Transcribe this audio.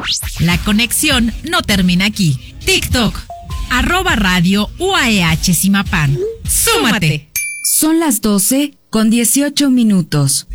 La conexión no termina aquí. TikTok, @Radio UAEH Zimapán. ¡Súmate! Son las 12:18.